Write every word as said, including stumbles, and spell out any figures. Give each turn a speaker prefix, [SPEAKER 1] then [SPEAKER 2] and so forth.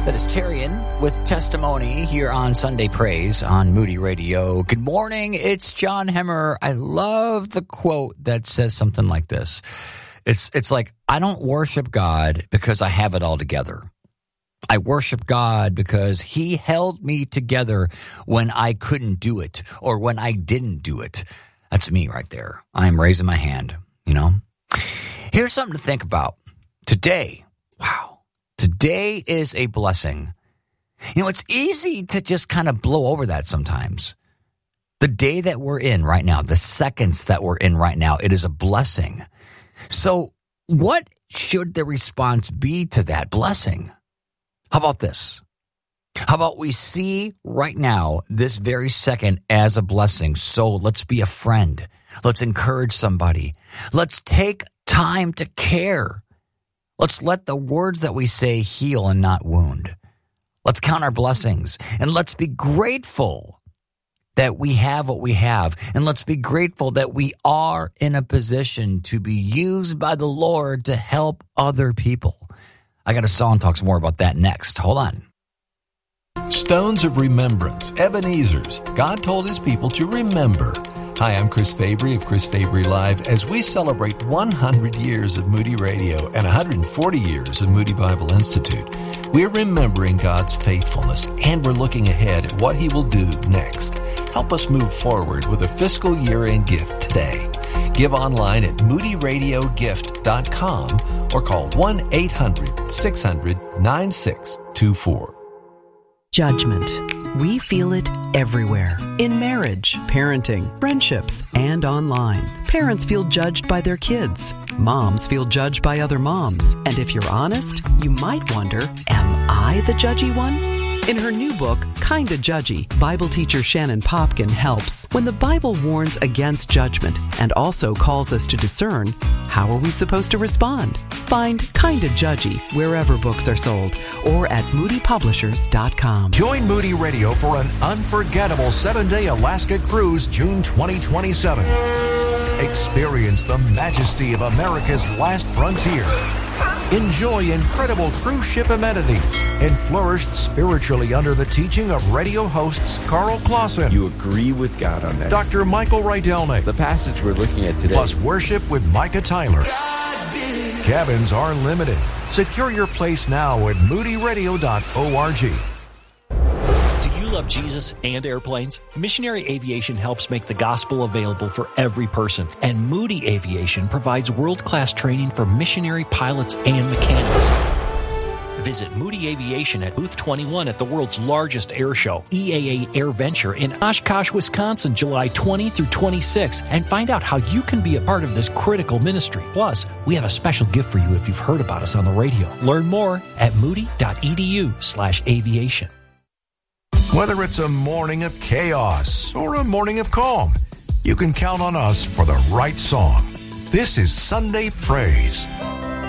[SPEAKER 1] That is Terrian with testimony here on Sunday Praise on Moody Radio. Good morning, it's John Hemmer. I love the quote that says something like this. It's it's like, I don't worship God because I have it all together. I worship God because he held me together when I couldn't do it or when I didn't do it. That's me right there. I'm raising my hand, you know. Here's something to think about. Today, wow. Today is a blessing. You know, it's easy to just kind of blow over that sometimes. The day that we're in right now, the seconds that we're in right now, it is a blessing. So what should the response be to that blessing? How about this? How about we see right now, this very second, as a blessing? So let's be a friend. Let's encourage somebody. Let's take time to care. Let's let the words that we say heal and not wound. Let's count our blessings, and let's be grateful that we have what we have, and let's be grateful that we are in a position to be used by the Lord to help other people. I got a song talks more about that next. Hold on.
[SPEAKER 2] Stones of Remembrance, Ebenezer's. God told his people to remember. Hi, I'm Chris Fabry of Chris Fabry Live. As we celebrate one hundred years of Moody Radio and one hundred forty years of Moody Bible Institute, we're remembering God's faithfulness, and we're looking ahead at what he will do next. Help us move forward with a fiscal year-end gift today. Give online at moody radio gift dot com or call one eight hundred six hundred nine six two four.
[SPEAKER 3] Judgment. We feel it everywhere. In marriage, parenting, friendships, and online. Parents feel judged by their kids. Moms feel judged by other moms. And if you're honest, you might wonder, am I the judgy one? In her new book, Kinda Judgy, Bible teacher Shannon Popkin helps. When the Bible warns against judgment and also calls us to discern, how are we supposed to respond? Find Kinda Judgy wherever books are sold or at moody publishers dot com.
[SPEAKER 4] Join Moody Radio for an unforgettable seven-day Alaska cruise June twenty twenty-seven. Experience the majesty of America's last frontier. Enjoy incredible cruise ship amenities and flourish spiritually under the teaching of radio hosts Carl Clausen.
[SPEAKER 5] You agree with God on that.
[SPEAKER 4] Doctor Michael Rydelnik.
[SPEAKER 5] The passage we're looking at today.
[SPEAKER 4] Plus worship with Micah Tyler. Cabins are limited. Secure your place now at moody radio dot org.
[SPEAKER 6] Love Jesus and airplanes? Missionary Aviation helps make the gospel available for every person, and Moody Aviation provides world-class training for missionary pilots and mechanics. Visit Moody Aviation at Booth twenty-one at the world's largest air show, E A A Air Venture in Oshkosh, Wisconsin, July twentieth through twenty-sixth, and find out how you can be a part of this critical ministry. Plus, we have a special gift for you if you've heard about us on the radio. Learn more at moody dot e d u slash aviation.
[SPEAKER 4] Whether it's a morning of chaos or a morning of calm, you can count on us for the right song. This is Sunday Praise.